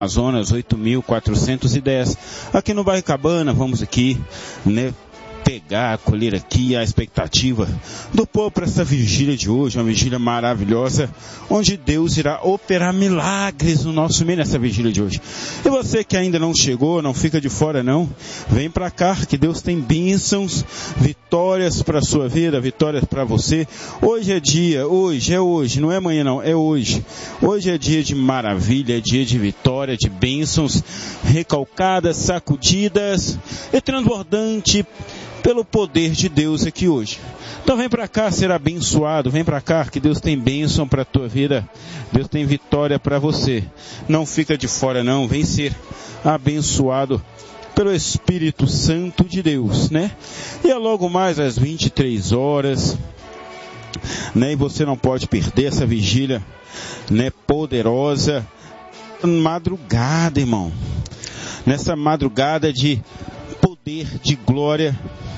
Amazonas 8.410. Aqui no bairro Cabana, vamos aqui, né, colher aqui a expectativa do povo para essa vigília de hoje, uma vigília maravilhosa, onde Deus irá operar milagres no nosso meio nessa vigília de hoje. E você que ainda não chegou, não fica de fora não, vem para cá, que Deus tem bênçãos, vitórias para a sua vida, vitórias para você. Hoje é dia, hoje, não é amanhã não, é hoje. Hoje é dia de maravilha, é dia de vitória, de bênçãos recalcadas, sacudidas e transbordante pelo poder de Deus aqui hoje. Então vem para cá ser abençoado, vem para cá que Deus tem bênção para a tua vida, Deus tem vitória para você. Não fica de fora não, vem ser abençoado pelo Espírito Santo de Deus, né? E é logo mais às 23 horas, né? E você não pode perder essa vigília, né? Poderosa, madrugada, irmão. Nessa madrugada de poder, de glória.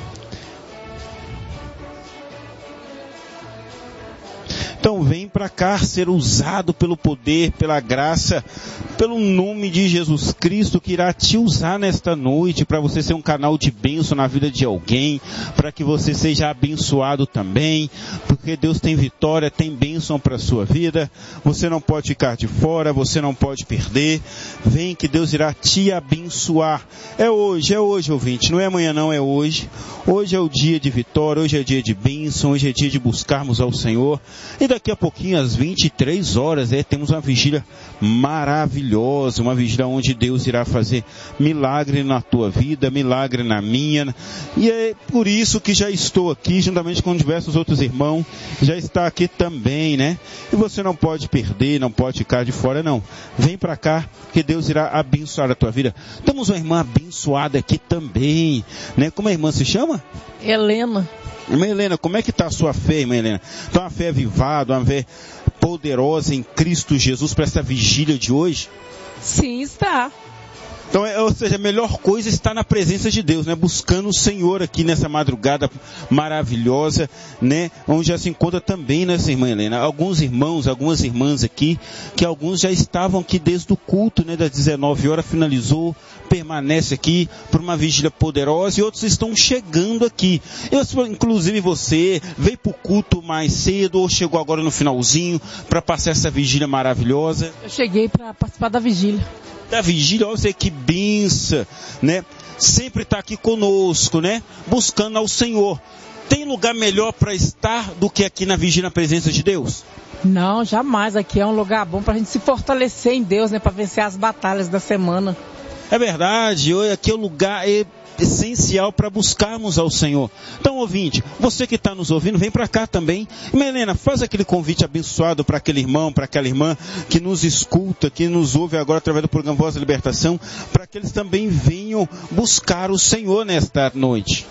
Então vem para cá ser usado pelo poder, pela graça, pelo nome de Jesus Cristo que irá te usar nesta noite para você ser um canal de bênção na vida de alguém, para que você seja abençoado também, porque Deus tem vitória, tem bênção para a sua vida. Você não pode ficar de fora, você não pode perder. Vem que Deus irá te abençoar. É hoje, ouvinte, não é amanhã não, é hoje. Hoje é o dia de vitória, hoje é dia de bênção, hoje é dia de buscarmos ao Senhor. E daqui a pouquinho, às 23 horas, temos uma vigília maravilhosa, uma vigília onde Deus irá fazer milagre na tua vida, milagre na minha. E é por isso que já estou aqui, juntamente com diversos outros irmãos, já está aqui também, né? E você não pode perder, não pode ficar de fora, não. Vem para cá, que Deus irá abençoar a tua vida. Temos uma irmã abençoada aqui também, né? Como a irmã se chama? Helena. Irmã Helena, como é que está a sua fé, irmã Helena? Então, uma fé avivada, uma fé poderosa em Cristo Jesus para essa vigília de hoje? Sim, está. Então, ou seja, a melhor coisa está na presença de Deus, né? Buscando o Senhor aqui nessa madrugada maravilhosa, né? Onde já se encontra também, né, irmã Helena? Alguns irmãos, algumas irmãs aqui, que alguns já estavam aqui desde o culto, né? Das 19 horas, finalizou, permanece aqui por uma vigília poderosa, e outros estão chegando aqui. Inclusive você veio para o culto mais cedo, ou chegou agora no finalzinho, para passar essa vigília maravilhosa? Eu cheguei para participar da vigília. Da vigília, olha você que benção, né? Sempre está aqui conosco, né? Buscando ao Senhor. Tem lugar melhor para estar do que aqui na vigília, na presença de Deus? Não, jamais. Aqui é um lugar bom para a gente se fortalecer em Deus, né? Para vencer as batalhas da semana. É verdade, aqui é o lugar essencial para buscarmos ao Senhor. Então, ouvinte, você que está nos ouvindo, vem para cá também. Irmã Helena, faz aquele convite abençoado para aquele irmão, para aquela irmã que nos escuta, que nos ouve agora através do programa Voz da Libertação, para que eles também venham buscar o Senhor nesta noite.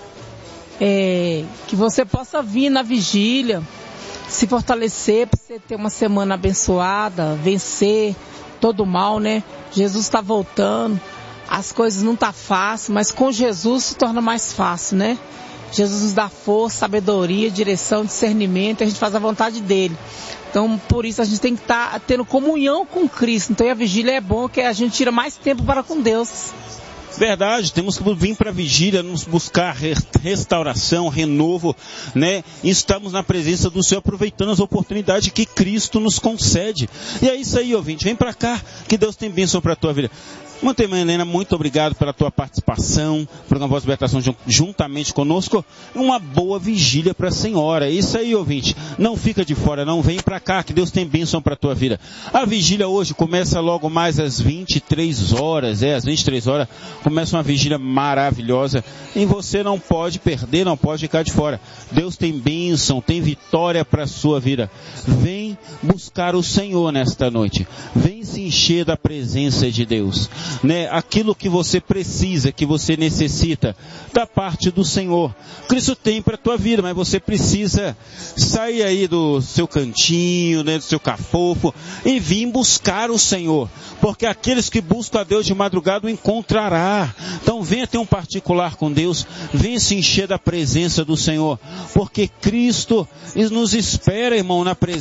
Que você possa vir na vigília, se fortalecer, para você ter uma semana abençoada, vencer todo o mal, né? Jesus está voltando. As coisas não tá fácil, mas com Jesus se torna mais fácil, né? Jesus nos dá força, sabedoria, direção, discernimento, e a gente faz a vontade dele. Então, por isso a gente tem que estar tendo comunhão com Cristo. Então, a vigília é bom, que a gente tira mais tempo para com Deus. Verdade, temos que vir para a vigília, nos buscar restauração, renovo, né? E estamos na presença do Senhor, aproveitando as oportunidades que Cristo nos concede. E é isso aí, ouvinte, vem para cá, que Deus tem bênção para a tua vida. Muito, irmã Helena, muito obrigado pela tua participação, programa Voz da Libertação juntamente conosco. Uma boa vigília para a senhora. Isso aí, ouvinte. Não fica de fora, não. Vem para cá, que Deus tem bênção para a tua vida. A vigília hoje começa logo mais às 23 horas. Às 23 horas começa uma vigília maravilhosa. E você não pode perder, não pode ficar de fora. Deus tem bênção, tem vitória para a sua vida. Vem buscar o Senhor nesta noite. Vem se encher da presença de Deus. Né, aquilo que você precisa, que você necessita da parte do Senhor. Cristo tem para a tua vida, mas você precisa sair aí do seu cantinho, né, do seu cafofo e vir buscar o Senhor, porque aqueles que buscam a Deus de madrugada o encontrará. Então venha ter um particular com Deus, venha se encher da presença do Senhor, porque Cristo nos espera, irmão, na presença dele.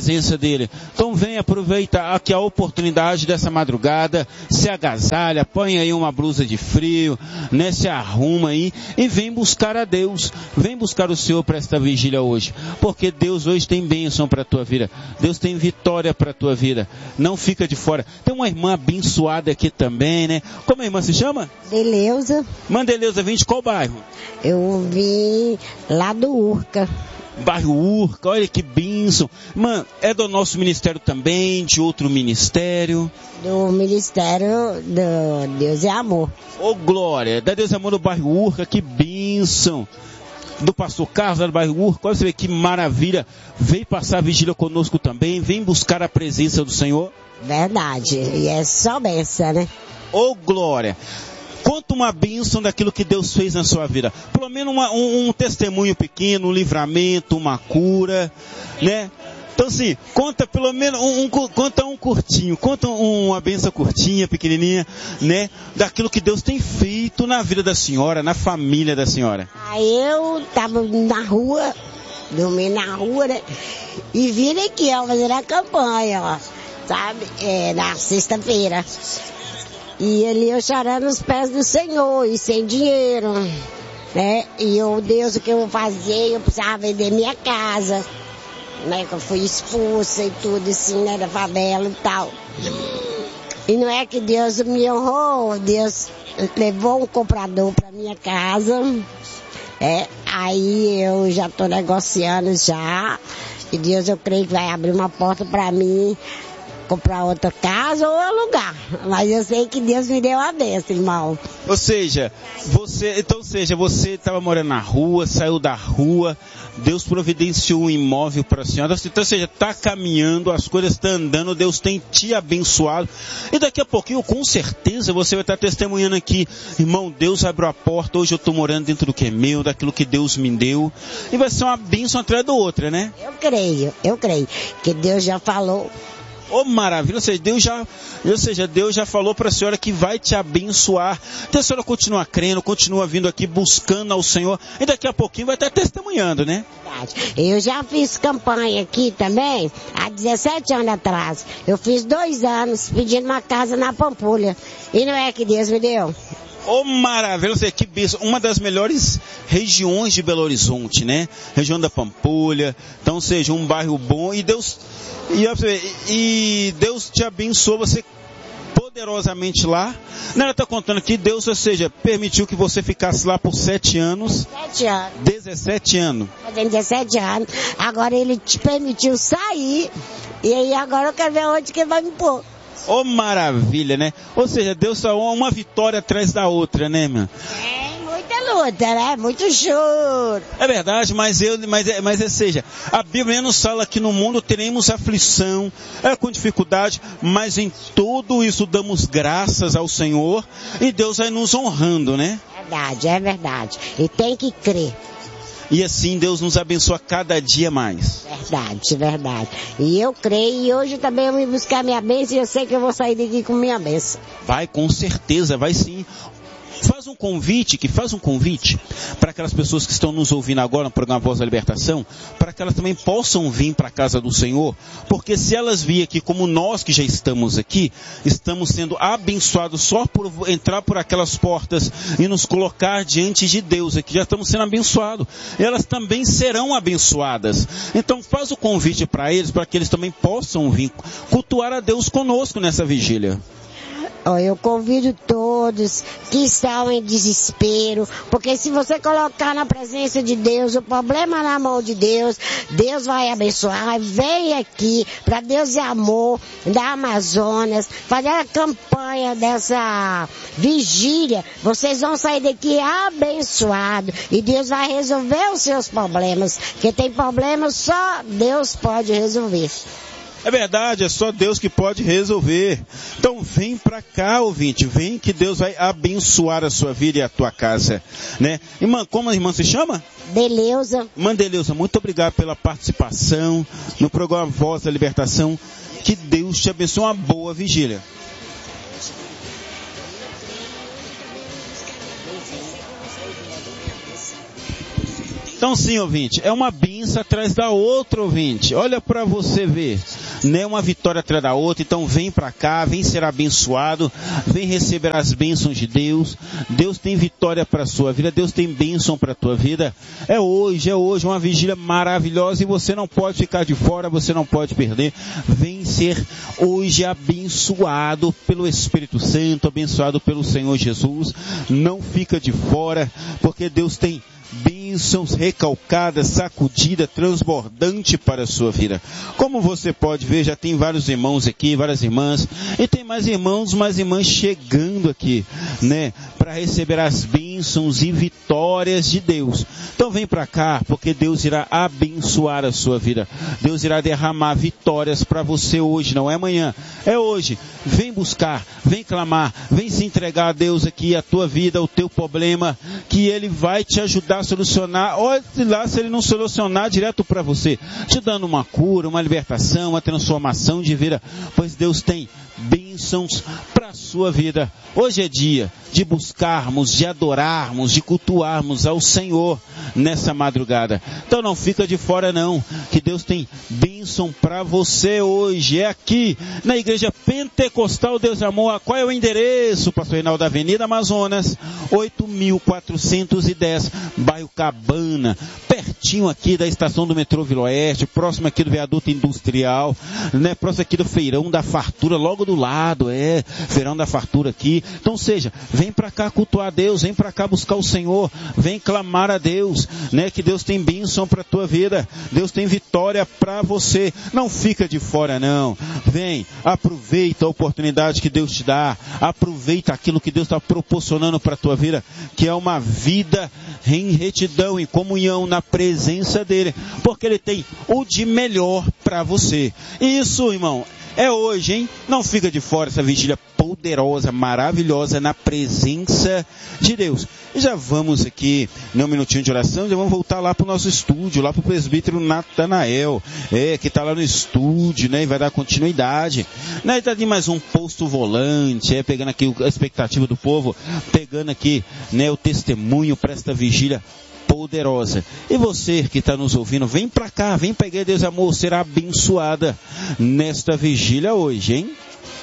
dele. Então vem aproveitar aqui a oportunidade dessa madrugada, se agasalha, põe aí uma blusa de frio, né, se arruma aí e vem buscar a Deus. Vem buscar o Senhor para esta vigília hoje, porque Deus hoje tem bênção para a tua vida. Deus tem vitória para a tua vida. Não fica de fora. Tem uma irmã abençoada aqui também, né? Como a irmã se chama? Deleuza. Mandeleuza, vem de qual bairro? Eu vim lá do Urca. Bairro Urca, olha que bênção. Mano, é do nosso ministério também, de outro ministério? Do ministério do Deus é Amor. Ô glória, da Deus é Amor do bairro Urca, que bênção. Do pastor Carlos, lá do bairro Urca, olha você vê que maravilha. Vem passar a vigília conosco também, vem buscar a presença do Senhor. Verdade, e é só bênção, né? Ô glória. Conta uma bênção daquilo que Deus fez na sua vida. Pelo menos um testemunho pequeno, um livramento, uma cura, né? Então assim, conta pelo menos conta um curtinho, conta uma bênção curtinha, pequenininha, né? Daquilo que Deus tem feito na vida da senhora, na família da senhora. Eu tava na rua, dormi na rua, né? E vim aqui, ó, fazer a campanha, ó, sabe? Na sexta-feira. E ali eu chorando os pés do Senhor e sem dinheiro, né? E eu, Deus, o que eu vou fazer? Eu precisava vender minha casa, né? Que eu fui expulsa e tudo assim, né? Da favela e tal. E não é que Deus me honrou, Deus levou um comprador para minha casa, aí eu já estou negociando já. E Deus, eu creio que vai abrir uma porta para mim, comprar outra casa ou alugar. Mas eu sei que Deus me deu a bênção, irmão. Ou seja, você estava morando na rua, saiu da rua, Deus providenciou um imóvel para a senhora. Então, ou seja, está caminhando, as coisas estão andando, Deus tem te abençoado. E daqui a pouquinho, com certeza, você vai estar testemunhando aqui, irmão, Deus abriu a porta, hoje eu estou morando dentro do que é meu, daquilo que Deus me deu. E vai ser uma bênção atrás da outra, né? Eu creio, que Deus já falou. Oh, maravilha, ou seja, Deus já falou para a senhora que vai te abençoar. Então a senhora continua crendo, continua vindo aqui buscando ao Senhor, e daqui a pouquinho vai estar testemunhando, né? Eu já fiz campanha aqui também, há 17 anos atrás. Eu fiz 2 anos pedindo uma casa na Pampulha, e não é que Deus me deu? Oh, maravilha, você que bênção, uma das melhores regiões de Belo Horizonte, né? Região da Pampulha, então seja um bairro bom, e Deus te abençoou você poderosamente lá. Ela está contando que Deus, ou seja, permitiu que você ficasse lá por 7 anos. 7 anos. 17 anos. Fazendo 17 anos. Agora ele te permitiu sair, e aí agora eu quero ver onde que ele vai me pôr. Oh, maravilha, né? Ou seja, Deus só uma vitória atrás da outra, né, meu? Muita luta, né? Muito choro. É verdade, mas seja, a Bíblia nos fala que no mundo teremos aflição, com dificuldade, mas em tudo isso damos graças ao Senhor e Deus vai nos honrando, né? É verdade. E tem que crer. E assim Deus nos abençoa cada dia mais. Verdade. E eu creio, e hoje também eu vim buscar minha bênção, e eu sei que eu vou sair daqui com minha bênção. Vai, com certeza, vai sim. Faz um convite para aquelas pessoas que estão nos ouvindo agora no programa Voz da Libertação, para que elas também possam vir para a casa do Senhor, porque se elas virem aqui como nós que já estamos aqui, estamos sendo abençoados só por entrar por aquelas portas e nos colocar diante de Deus aqui, já estamos sendo abençoados, e elas também serão abençoadas. Então faz o convite para eles, para que eles também possam vir cultuar a Deus conosco nessa vigília. Eu convido todos que estão em desespero, porque se você colocar na presença de Deus, o problema na mão de Deus, Deus vai abençoar. Vem aqui para Deus e Amor da Amazonas, fazer a campanha dessa vigília. Vocês vão sair daqui abençoados e Deus vai resolver os seus problemas, porque tem problemas só Deus pode resolver. É verdade, é só Deus que pode resolver. Então vem pra cá, ouvinte, vem que Deus vai abençoar a sua vida e a tua casa, né? Irmã, como a irmã se chama? Deleuza. Irmã Deleuza, muito obrigado pela participação no programa Voz da Libertação. Que Deus te abençoe, uma boa vigília. Então sim, ouvinte, é uma bênção atrás da outra, ouvinte. Olha para você ver. né? Uma vitória atrás da outra. Então vem para cá, vem ser abençoado, vem receber as bênçãos de Deus. Deus tem vitória para a sua vida, Deus tem bênção para a tua vida. É hoje uma vigília maravilhosa e você não pode ficar de fora, você não pode perder. Vem ser hoje abençoado pelo Espírito Santo, abençoado pelo Senhor Jesus. Não fica de fora, porque Deus tem bênçãos recalcadas, sacudida, transbordante para a sua vida. Como você pode ver, já tem vários irmãos aqui, várias irmãs, e tem mais irmãos, mais irmãs chegando aqui, né, para receber as bênçãos e vitórias de Deus. Então vem para cá, porque Deus irá abençoar a sua vida. Deus irá derramar vitórias para você hoje, não é amanhã, é hoje. Vem buscar, vem clamar, vem se entregar a Deus aqui, a tua vida, o teu problema, que Ele vai te ajudar a solucionar. Olha lá se Ele não solucionar direto para você, te dando uma cura, uma libertação, uma transformação de vida, pois Deus tem bênçãos para a sua vida. Hoje é dia de buscarmos, de adorarmos, de cultuarmos ao Senhor nessa madrugada. Então não fica de fora não, que Deus tem bênção para você hoje. É aqui na Igreja Pentecostal Deus Amor. Qual é o endereço, Pastor Reinaldo? Avenida Amazonas, 8.410, bairro Cabana, pertinho aqui da estação do metrô Vila Oeste, próximo aqui do viaduto industrial, né? Próximo aqui do Feirão da Fartura, logo do lado, Feirão da Fartura aqui. Então seja, vem para cá cultuar a Deus, vem para cá buscar o Senhor, vem clamar a Deus, né? Que Deus tem bênção para a tua vida, Deus tem vitória para você. Não fica de fora não, vem, aproveita a oportunidade que Deus te dá, aproveita aquilo que Deus está proporcionando para a tua vida, que é uma vida em retidão, em comunhão, na presença dEle, porque Ele tem o de melhor para você. Isso, irmão, é hoje, hein? Não fica de fora essa vigília poderosa, maravilhosa, na presença de Deus. E já vamos aqui, num minutinho de oração, já vamos voltar lá para o nosso estúdio, lá para o presbítero Natanael, que está lá no estúdio, né? E vai dar continuidade. Né? E tá de mais um posto volante, pegando aqui a expectativa do povo, pegando aqui, né, o testemunho para esta vigília poderosa. E você que está nos ouvindo, vem para cá, vem para a Igreja Deus Amor, será abençoada nesta vigília hoje, hein?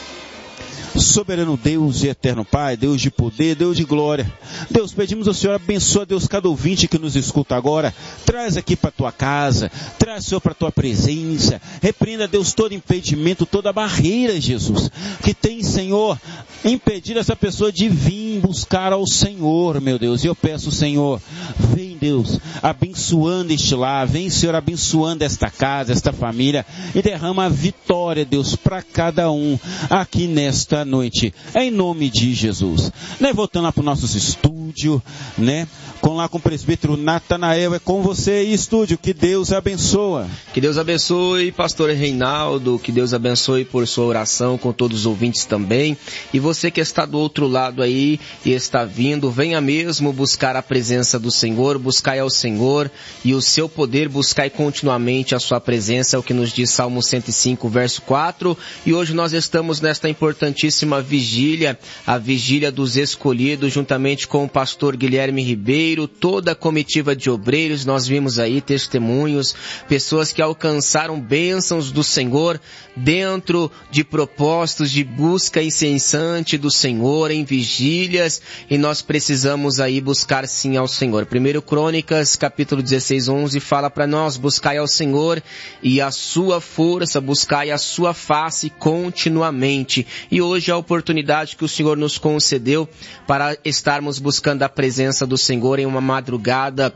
Soberano Deus e eterno Pai, Deus de poder, Deus de glória. Deus, pedimos ao Senhor, abençoa, Deus, cada ouvinte que nos escuta agora. Traz aqui para a tua casa, traz, Senhor, para a tua presença. Repreenda, Deus, todo impedimento, toda barreira, Jesus, que tem, Senhor, impedido essa pessoa de vir buscar ao Senhor, meu Deus. E eu peço, Senhor, vem, Deus, abençoando este lar, vem, Senhor, abençoando esta casa, esta família, e derrama a vitória, Deus, para cada um aqui nesta noite, em nome de Jesus. Né? Voltando lá para o nosso estúdio, né? Com o presbítero Natanael, é com você aí, estúdio, que Deus abençoa. Que Deus abençoe, pastor Reinaldo, que Deus abençoe por sua oração, com todos os ouvintes também. E você que está do outro lado aí e está vindo, venha mesmo buscar a presença do Senhor, buscai ao Senhor e o seu poder, buscai continuamente a sua presença, é o que nos diz Salmo 105, verso 4. E hoje nós estamos nesta importantíssima vigília, a vigília dos escolhidos, juntamente com o pastor Guilherme Ribeiro, toda a comitiva de obreiros. Nós vimos aí testemunhos, pessoas que alcançaram bênçãos do Senhor dentro de propósitos de busca incessante do Senhor em vigílias, e nós precisamos aí buscar sim ao Senhor. 1 Crônicas, capítulo 16, 11, fala para nós: buscai ao Senhor e a sua força, buscai a sua face continuamente. E hoje é a oportunidade que o Senhor nos concedeu para estarmos buscando a presença do Senhor em uma madrugada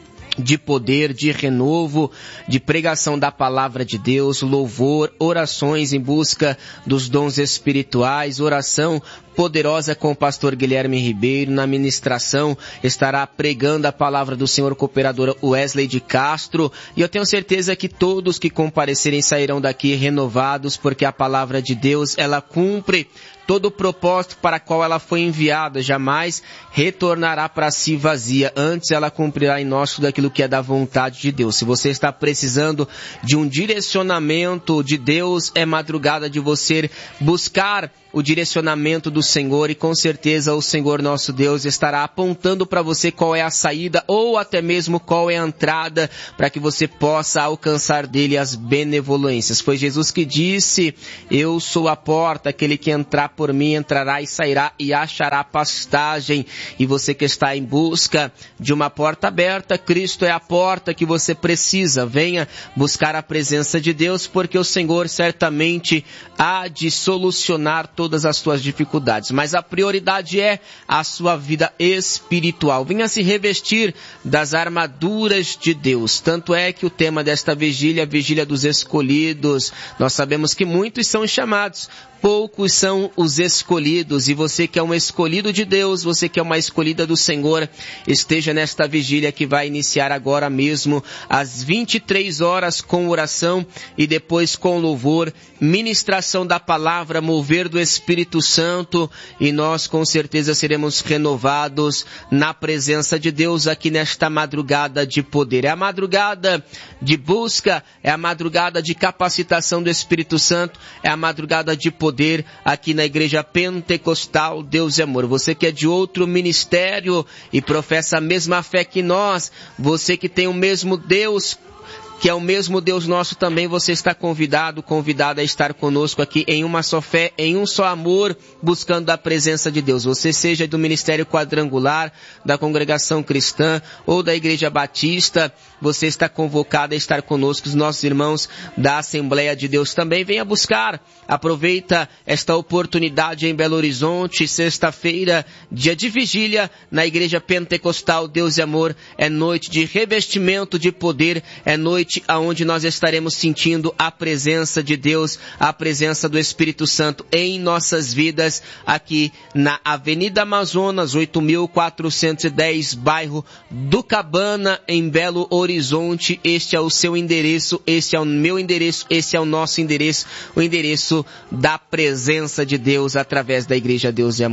de poder, de renovo, de pregação da palavra de Deus, louvor, orações em busca dos dons espirituais, oração poderosa com o pastor Guilherme Ribeiro. Na ministração estará pregando a palavra do Senhor, cooperadora Wesley de Castro, e eu tenho certeza que todos que comparecerem sairão daqui renovados, porque a palavra de Deus, ela cumpre todo o propósito para qual ela foi enviada, jamais retornará para si vazia, antes ela cumprirá em nós tudo aquilo que é da vontade de Deus. Se você está precisando de um direcionamento de Deus, é madrugada de você buscar o direcionamento do Senhor e com certeza o Senhor nosso Deus estará apontando para você qual é a saída ou até mesmo qual é a entrada para que você possa alcançar dele as benevolências. Foi Jesus que disse: eu sou a porta, aquele que entrar por mim entrará e sairá e achará pastagem. E você que está em busca de uma porta aberta, Cristo é a porta que você precisa. Venha buscar a presença de Deus, porque o Senhor certamente há de solucionar todas as suas dificuldades, mas a prioridade é a sua vida espiritual. Venha se revestir das armaduras de Deus. Tanto é que o tema desta vigília é a vigília dos escolhidos. Nós sabemos que muitos são chamados, poucos são os escolhidos, e você que é um escolhido de Deus, você que é uma escolhida do Senhor, esteja nesta vigília que vai iniciar agora mesmo, às 23 horas, com oração e depois com louvor, ministração da palavra, mover do Espírito Santo, e nós com certeza seremos renovados na presença de Deus aqui nesta madrugada de poder. É a madrugada de busca, é a madrugada de capacitação do Espírito Santo, é a madrugada de poder aqui na Igreja Pentecostal Deus é Amor. Você que é de outro ministério e professa a mesma fé que nós, você que tem o mesmo Deus, que é o mesmo Deus nosso também, você está convidada a estar conosco aqui em uma só fé, em um só amor, buscando a presença de Deus. Você seja do Ministério Quadrangular, da Congregação Cristã ou da Igreja Batista, você está convocado a estar conosco. Os nossos irmãos da Assembleia de Deus também, venha buscar. Aproveita esta oportunidade em Belo Horizonte, sexta-feira, dia de vigília, na Igreja Pentecostal Deus e Amor. É noite de revestimento de poder, é noite aonde nós estaremos sentindo a presença de Deus, a presença do Espírito Santo em nossas vidas, aqui na Avenida Amazonas, 8.410, bairro do Cabana, em Belo Horizonte. Este é o seu endereço, este é o meu endereço, esse é o nosso endereço, o endereço da presença de Deus através da Igreja Deus e Amor.